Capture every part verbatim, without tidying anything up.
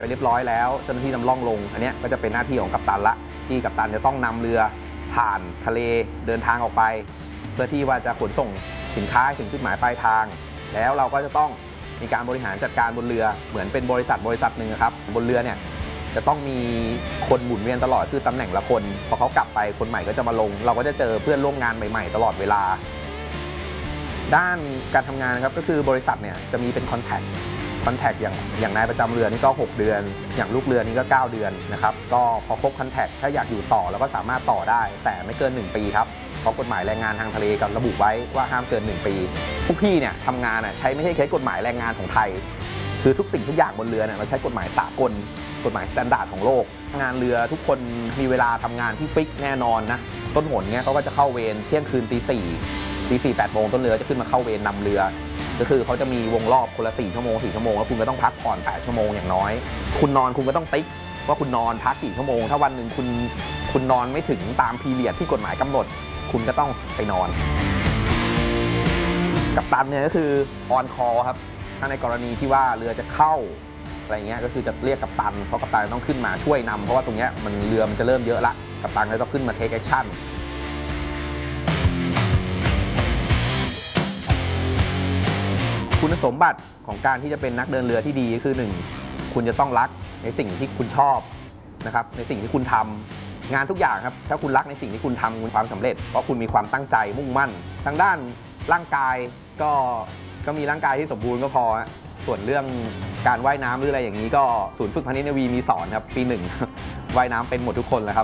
ไปเรียบร้อยแล้วเจ้าหน้าที่นำล่องลงอันนี้ก็จะเป็นหน้าที่ของกัปตันละที่กัปตันจะต้องนำเรือผ่านทะเลเดินทางออกไปเพื่อที่ว่าจะขนส่งสินค้าถึงจุดหมายปลายทางแล้วเราก็จะต้องมีการบริหารจัดการบนเรือเหมือนเป็นบริษัทบริษัทหนึ่งครับบนเรือเนี่ยจะต้องมีคนหมุนเวียนตลอดคือตำแหน่งละคนพอเขากลับไปคนใหม่ก็จะมาลงเราก็จะเจอเพื่อนร่วมงานใหม่ๆตลอดเวลาด้านการทำงานนะครับก็คือบริษัทเนี่ยจะมีเป็นคอนแทคคอนแทคอย่างอย่างนายประจำเรือนี่ก็หกเดือนอย่างลูกเรือนี่ก็เก้าเดือนนะครับก็พอครบคอนแทคถ้าอยากอยู่ต่อแล้วก็สามารถต่อได้แต่ไม่เกินหนึ่งปีครับเพราะกฎหมายแรงงานทางทะเลกับระบุไว้ว่าห้ามเกินหนึ่งปีพวกพี่เนี่ยทำงานใช้ไม่ใช่แค่กฎหมายแรงงานของไทยคือทุกสิ่งทุกอย่างบนเรือเนี่ยเราใช้กฎหมายสากลกฎหมายมาตรฐานของโลกงานเรือทุกคนมีเวลาทำงานที่ฟิกแน่นอนนะต้นหนเนี่ยเขาก็จะเข้าเวรเที่ยงคืนตีสี่ตีสี่แปดโมงต้นเรือจะขึ้นมาเข้าเวรนำเรือก็คือเขาจะมีวงรอบคนละสี่ชั่วโมงสี่ชั่วโมงแล้วคุณก็ต้องพักผ่อนแปดชั่วโมงอย่างน้อยคุณนอนคุณก็ต้องติ๊กว่าคุณนอนพักกี่ชั่วโมงถ้าวันหนึ่งคุณคุณนอนไม่ถึงตามพีเรียดที่กฎหมายกำหนดคุณก็ต้องไปนอนกัปตันเนี่ยก็คือออนคอครับถ้าในกรณีที่ว่าเรือจะเข้าอะไรเงี้ยก็คือจะเรียกกัปตันเพราะกัปตันต้องขึ้นมาช่วยนำเพราะว่าตรงเนี้ยมันเรือมันจะเริ่มเยอะละกัปตันก็ต้องขึ้นมาเทคแอคชั่นคุณสมบัติของการที่จะเป็นนักเดินเรือที่ดีคือหนึ่งคุณจะต้องรักในสิ่งที่คุณชอบนะครับในสิ่งที่คุณทำงานทุกอย่างครับถ้าคุณรักในสิ่งที่คุณทำคุณความสำเร็จเพราะคุณมีความตั้งใจมุ่งมั่นทางด้านร่างกายก็ก็มีร่างกายที่สมบูรณ์ก็พอส่วนเรื่องการว่ายน้ำหรืออะไรอย่างนี้ก็ศูนย์ฝึกพาณิชย์นวีมีสอนครับปีหนึ่งว่ายน้ำเป็นหมดทุกคนเลยครับ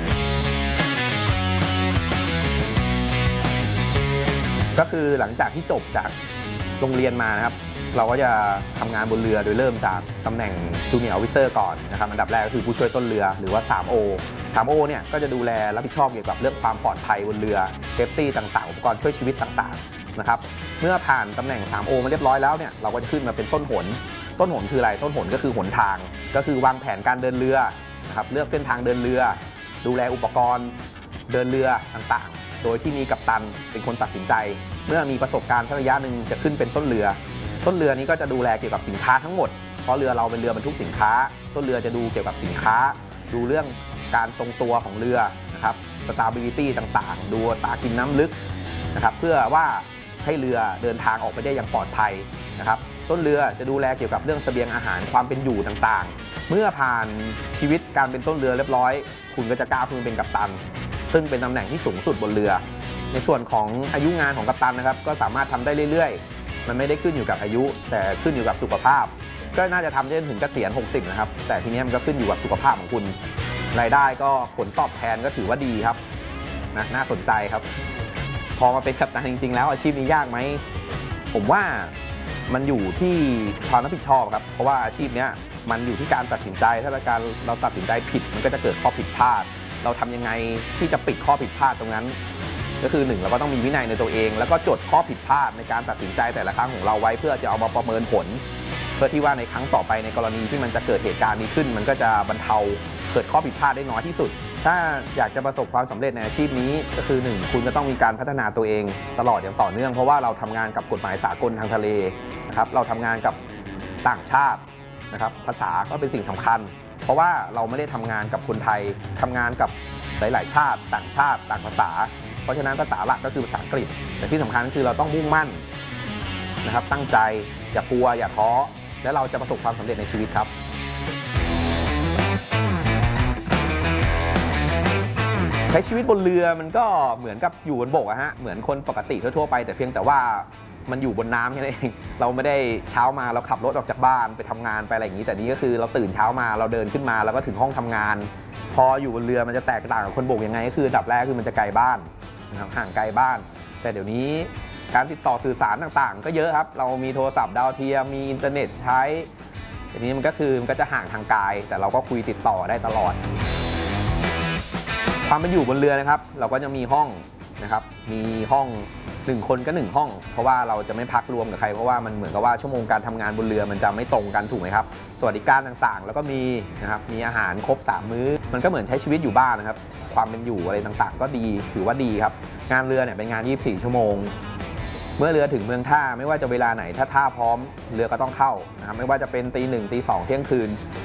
ก็คือหลังจากที่จบจากโรงเรียนมานะครับเราก็จะทำงานบนเรือโดยเริ่มจากตำแหน่งจูเนียร์ออฟฟิเซอร์ก่อนนะครับอันดับแรกก็คือผู้ช่วยต้นเรือหรือว่า ทรี โอ ทรี โอ เนี่ยก็จะดูแลรับผิดชอบเกี่ยวกับเรื่องความปลอดภัยบนเรือเซฟตี้ต่างๆอุปกรณ์ช่วยชีวิตต่างๆนะครับเมื่อผ่านตำแหน่ง ทรี โอ มาเรียบร้อยแล้วเนี่ยเราก็จะขึ้นมาเป็นต้นหนต้นหนคืออะไรต้นหนก็คือหนทางก็คือวางแผนการเดินเรือนะครับเลือกเส้นทางเดินเรือดูแลอุปกรณ์เดินเรือต่างๆโดยที่มีกัปตันเป็นคนตัดสินใจเมื่อมีประสบการณ์ระยะหนึ่งจะขึ้นเป็นต้นเรือต้นเรือนี้ก็จะดูแลเกี่ยวกับสินค้าทั้งหมดเพราะเรือเราเป็นเรือบรรทุกสินค้าต้นเรือจะดูเกี่ยวกับสินค้าดูเรื่องการทรงตัวของเรือนะครับ stability ต่างๆดูอัตรากินน้ำลึกนะครับเพื่อว่าให้เรือเดินทางออกไปได้อย่างปลอดภัยนะครับต้นเรือจะดูแลเกี่ยวกับเรื่องเสบียงอาหารความเป็นอยู่ต่างๆเมื่อผ่านชีวิตการเป็นต้นเรือเรียบร้อยคุณก็จะก้าวขึ้นเป็นกัปตันซึ่งเป็นตำแหน่งที่สูงสุดบนเรือในส่วนของอายุงานของกัปตันนะครับก็สามารถทำได้เรื่อยๆมันไม่ได้ขึ้นอยู่กับอายุแต่ขึ้นอยู่กับสุขภาพก็น่าจะทำได้ถึงเกษียณหกสิบนะครับแต่ทีนี้มันก็ขึ้นอยู่กับสุขภาพของคุณรายได้ก็ผลตอบแทนก็ถือว่าดีครับนะน่าสนใจครับพอมาเป็นกัปตันจริงๆแล้วอาชีพนี้ยากไหมผมว่ามันอยู่ที่ความรับผิดชอบครับเพราะว่าอาชีพนี้มันอยู่ที่การตัดสินใจถ้าการเราตัดสินใจผิดมันก็จะเกิดข้อผิดพลาดเราทำยังไงที่จะปิดข้อผิดพลาดตรงนั้นก็คือหนึ่งเราก็ต้องมีวินัยในตัวเองแล้วก็จดข้อผิดพลาดในการตัดสินใจแต่ละครั้งของเราไว้เพื่อจะเอามาประเมินผลเพื่อที่ว่าในครั้งต่อไปในกรณีที่มันจะเกิดเหตุการณ์นี้ขึ้นมันก็จะบรรเทาเกิดข้อผิดพลาดได้น้อยที่สุดถ้าอยากจะประสบความสำเร็จในอาชีพนี้ก็คือหนึ่งคุณก็ต้องมีการพัฒนาตัวเองตลอดอย่างต่อเนื่องเพราะว่าเราทำงานกับกฎหมายสากลทางทะเลนะครับเราทำงานกับต่างชาตินะครับภาษาก็เป็นสิ่งสำคัญเพราะว่าเราไม่ได้ทำงานกับคนไทยทำงานกับหลายๆชาติต่างชาติต่างภาษาเพราะฉะนั้นภาษาหลักก็คือภาษาอังกฤษแต่ที่สำคัญคือเราต้องมุ่งมั่นนะครับตั้งใจอย่ากลัวอย่าท้อและเราจะประสบความสำเร็จในชีวิตครับใช้ชีวิตบนเรือมันก็เหมือนกับอยู่บนบกอะฮะเหมือนคนปกติทั่วๆไปแต่เพียงแต่ว่ามันอยู่บนน้ำแค่นั้นเองเราไม่ได้เช้ามาเราขับรถออกจากบ้านไปทำงานไปอะไรอย่างนี้แต่นี้ก็คือเราตื่นเช้ามาเราเดินขึ้นมาแล้วก็ถึงห้องทำงานพออยู่บนเรือมันจะแตกต่างกับคนบกยังไงก็คืออันดับแรกคือมันจะไกลบ้านนะครับห่างไกลบ้านแต่เดี๋ยวนี้การติดต่อสื่อสารต่างๆก็เยอะครับเรามีโทรศัพท์ดาวเทียมมีอินเทอร์เน็ตใช้ทีนี้มันก็คือมันก็จะห่างทางกายแต่เราก็คุยติดต่อได้ตลอดความเป็นอยู่บนเรือนะครับเราก็จะมีห้องนะครับมีห้องหนึ่งคนก็หนึ่งห้องเพราะว่าเราจะไม่พักรวมกับใครเพราะว่ามันเหมือนกับว่าชั่วโมงการทำงานบนเรือมันจะไม่ตรงกันถูกไหมครับสวัสดิการต่างๆแล้วก็มีนะครับมีอาหารครบสามมื้อมันก็เหมือนใช้ชีวิตอยู่บ้านนะครับความเป็นอยู่อะไรต่างๆก็ดีถือว่าดีครับงานเรือเนี่ยเป็นงานยี่สิบสี่ชั่วโมงเมื่อเรือถึงเมืองท่าไม่ว่าจะเวลาไหนถ้าท่าพร้อมเรือก็ต้องเข้านะครับไม่ว่าจะเป็นตีหนึ่งตีสองเที่ยงคืน